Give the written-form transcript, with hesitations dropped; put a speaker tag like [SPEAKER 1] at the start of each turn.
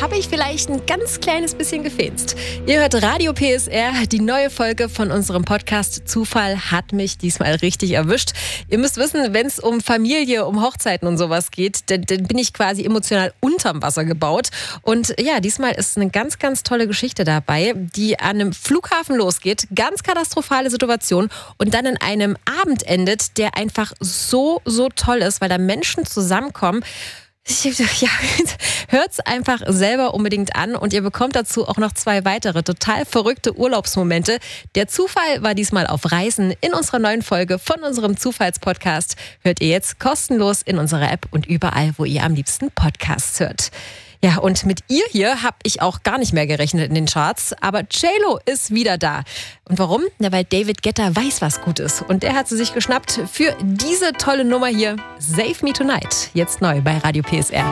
[SPEAKER 1] habe ich vielleicht ein ganz kleines bisschen gefeenst. Ihr hört Radio PSR, die neue Folge von unserem Podcast Zufall hat mich diesmal richtig erwischt. Ihr müsst wissen, wenn es um Familie, um Hochzeiten und sowas geht, dann bin ich quasi emotional unterm Wasser gebaut. Und ja, diesmal ist eine ganz, ganz tolle Geschichte dabei, die an einem Flughafen losgeht. Ganz katastrophale Situation und dann in einem Abend endet, der einfach so toll ist, weil da Menschen zusammenkommen. Ja, hört's einfach selber unbedingt an und ihr bekommt dazu auch noch 2 weitere total verrückte Urlaubsmomente. Der Zufall war diesmal auf Reisen. In unserer neuen Folge von unserem Zufallspodcast hört ihr jetzt kostenlos in unserer App und überall, wo ihr am liebsten Podcasts hört. Ja, und mit ihr hier habe ich auch gar nicht mehr gerechnet in den Charts, aber JLo ist wieder da. Und warum? Na, weil David Guetta weiß, was gut ist. Und der hat sie sich geschnappt für diese tolle Nummer hier, Save Me Tonight. Jetzt neu bei Radio PSR.